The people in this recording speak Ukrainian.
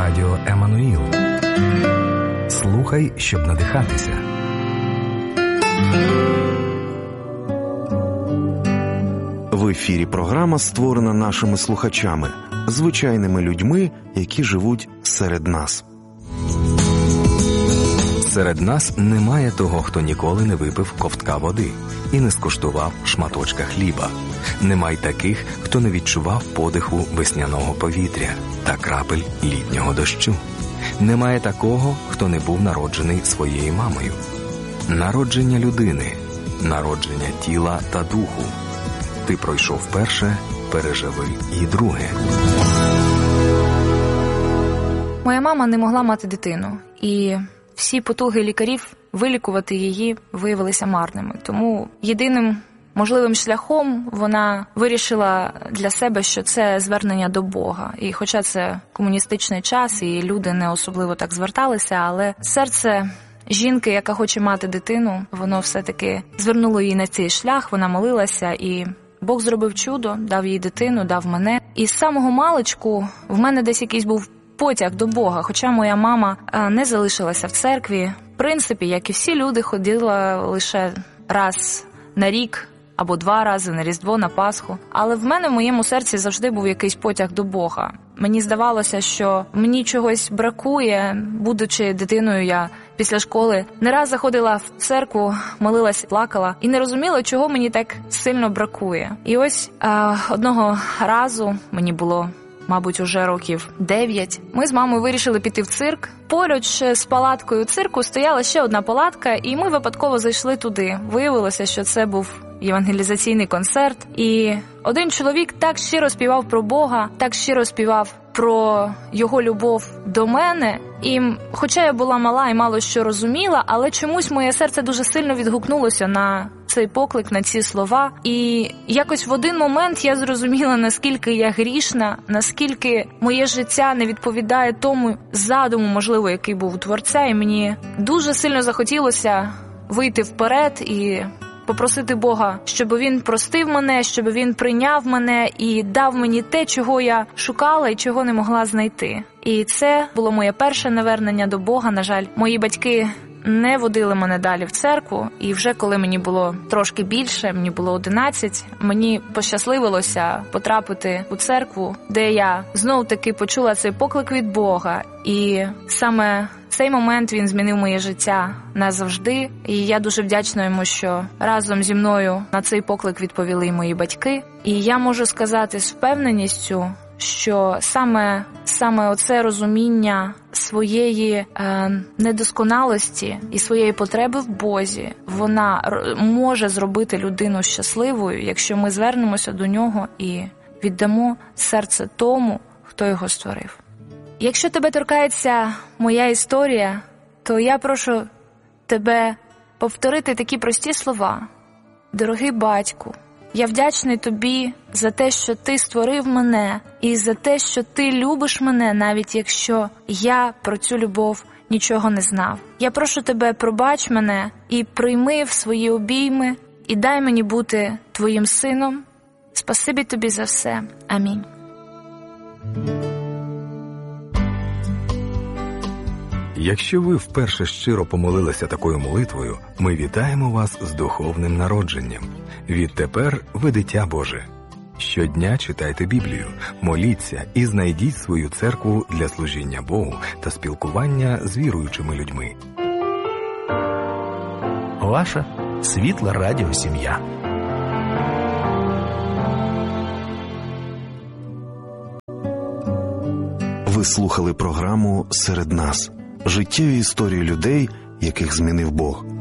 Радіо Еммануїл. Слухай, щоб надихатися. В ефірі програма створена нашими слухачами, звичайними людьми, які живуть серед нас. Серед нас немає того, хто ніколи не випив ковтка води і не скуштував шматочка хліба. Немає таких, хто не відчував подиху весняного повітря та крапель літнього дощу. Немає такого, хто не був народжений своєю мамою. Народження людини, народження тіла та духу. Ти пройшов перше, переживи і друге. Моя мама не могла мати дитину, і всі потуги лікарів вилікувати її виявилися марними. Тому єдиним можливим шляхом вона вирішила для себе, що це звернення до Бога. І хоча це комуністичний час, і люди не особливо так зверталися, але серце жінки, яка хоче мати дитину, воно все-таки звернуло її на цей шлях, вона молилася, і Бог зробив чудо, дав їй дитину, дав мене. І з самого маличку в мене десь якийсь був потяг до Бога, хоча моя мама не залишилася в церкві. В принципі, як і всі люди, ходила лише раз на рік або 2 рази на Різдво, на Пасху. Але в мене в моєму серці завжди був якийсь потяг до Бога. Мені здавалося, що мені чогось бракує. Будучи дитиною, я після школи не раз заходила в церкву, молилась, плакала і не розуміла, чого мені так сильно бракує. І ось одного разу, мені було, мабуть, уже років 9, ми з мамою вирішили піти в цирк. Поруч з палаткою цирку стояла ще одна палатка, і ми випадково зайшли туди. Виявилося, що це був євангелізаційний концерт, і один чоловік так щиро співав про Бога, так щиро співав про його любов до мене. І хоча я була мала і мало що розуміла, але чомусь моє серце дуже сильно відгукнулося на цей поклик, на ці слова. І якось в один момент я зрозуміла, наскільки я грішна, наскільки моє життя не відповідає тому задуму, можливо, який був у Творця. І мені дуже сильно захотілося вийти вперед і попросити Бога, щоб Він простив мене, щоб Він прийняв мене і дав мені те, чого я шукала і чого не могла знайти. І це було моє перше навернення до Бога. На жаль, мої батьки не водили мене далі в церкву, і вже коли мені було трошки більше, мені було 11, мені пощасливилося потрапити у церкву, де я знов-таки почула цей поклик від Бога. І саме цей момент він змінив моє життя назавжди. І я дуже вдячна йому, що разом зі мною на цей поклик відповіли і мої батьки. І я можу сказати з впевненістю, що саме оце розуміння своєї недосконалості і своєї потреби в Бозі, вона може зробити людину щасливою, якщо ми звернемося до Нього і віддамо серце тому, хто його створив. Якщо тебе торкається моя історія, то я прошу тебе повторити такі прості слова. Дорогий батьку, я вдячний тобі за те, що ти створив мене, і за те, що ти любиш мене, навіть якщо я про цю любов нічого не знав. Я прошу тебе, пробач мене і прийми в свої обійми, і дай мені бути твоїм сином. Спасибі тобі за все. Амінь. Якщо ви вперше щиро помолилися такою молитвою, ми вітаємо вас з духовним народженням. Відтепер ви дитя Боже. Щодня читайте Біблію, моліться і знайдіть свою церкву для служіння Богу та спілкування з віруючими людьми. Ваша світла радіосім'я. Ви слухали програму «Серед нас» – життєві історії людей, яких змінив Бог.